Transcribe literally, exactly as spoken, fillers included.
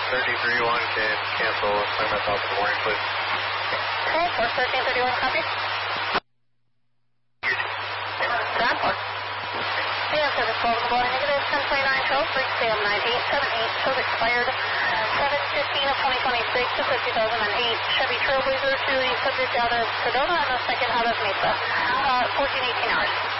thirteen thirty-one can cancel and clear myself in the morning, please. Okay, four thirteen thirty-one, copy. John? Yeah, service twelve in the morning, negative ten twenty-nine, twelve, three C M nineteen seventy-eight, shows expired seven fifteen of twenty twenty-six to two thousand eight. Chevy Trailblazer to the subject out of Sedona and the second out of Mesa. Uh, fourteen eighteen hours.